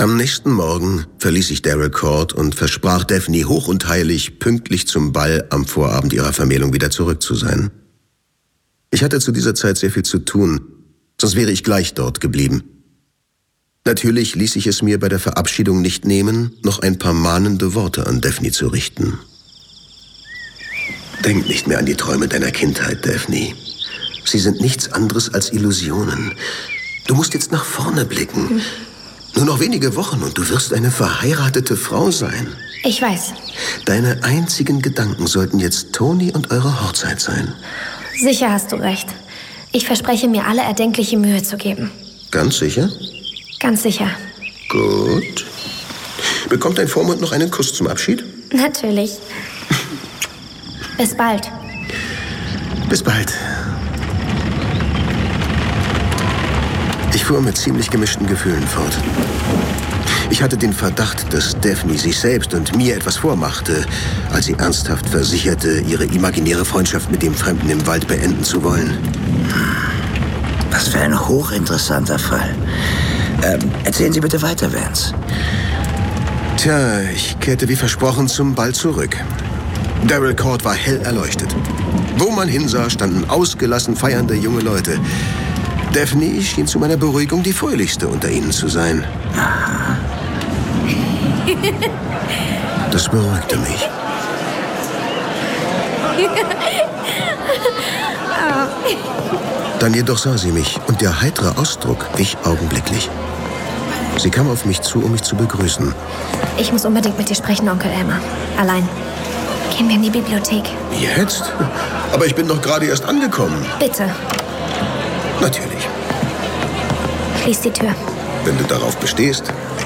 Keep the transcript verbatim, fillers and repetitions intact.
Am nächsten Morgen verließ ich Darrell Court und versprach Daphne hoch und heilig, pünktlich zum Ball am Vorabend ihrer Vermählung wieder zurück zu sein. Ich hatte zu dieser Zeit sehr viel zu tun, sonst wäre ich gleich dort geblieben. Natürlich ließ ich es mir bei der Verabschiedung nicht nehmen, noch ein paar mahnende Worte an Daphne zu richten. Denk nicht mehr an die Träume deiner Kindheit, Daphne. Sie sind nichts anderes als Illusionen. Du musst jetzt nach vorne blicken. Hm. Nur noch wenige Wochen und du wirst eine verheiratete Frau sein. Ich weiß. Deine einzigen Gedanken sollten jetzt Tony und eure Hochzeit sein. Sicher hast du recht. Ich verspreche mir, alle erdenkliche Mühe zu geben. Ganz sicher? Ganz sicher. Gut. Bekommt dein Vormund noch einen Kuss zum Abschied? Natürlich. Bis bald. Bis bald. Ich fuhr mit ziemlich gemischten Gefühlen fort. Ich hatte den Verdacht, dass Daphne sich selbst und mir etwas vormachte, als sie ernsthaft versicherte, ihre imaginäre Freundschaft mit dem Fremden im Wald beenden zu wollen. Was für ein hochinteressanter Fall. Ähm, erzählen Sie bitte weiter, Vance. Tja, ich kehrte wie versprochen zum Ball zurück. Darrell Court war hell erleuchtet. Wo man hinsah, standen ausgelassen feiernde junge Leute. Daphne schien zu meiner Beruhigung die fröhlichste unter ihnen zu sein. Aha. Das beruhigte mich. Dann jedoch sah sie mich und der heitere Ausdruck wich augenblicklich. Sie kam auf mich zu, um mich zu begrüßen. Ich muss unbedingt mit dir sprechen, Onkel Elmer. Allein. Gehen wir in die Bibliothek. Jetzt? Aber ich bin doch gerade erst angekommen. Bitte. Natürlich. Schließ die Tür. Wenn du darauf bestehst.